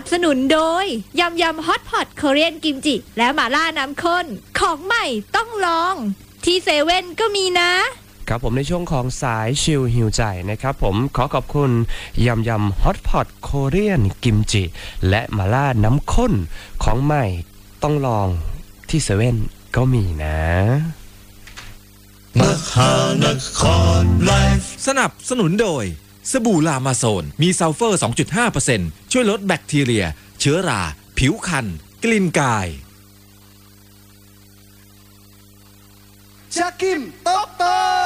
บสนุนโดยยำฮอตพอตเกาหลีกิมจิและหม่าล่าน้ำข้นของใหม่ต้องลองที่เซเว่นก็มีนะครับผมในช่วงของสายชิลหิวใจนะครับผมขอขอบคุณยำฮอตพอตโคเรียนกิมจิและหม่าล่าน้ำข้นของใหม่ต้องลองที่เซเว่นก็มีนะมหานครไลฟ์สนับสนุนโดยสบู่ลามาโซนมีซัลเฟอร์ 2.5% ช่วยลดแบคทีเรียเชื้อราผิวคันกลิ่นกายจะกิมโต๊ะ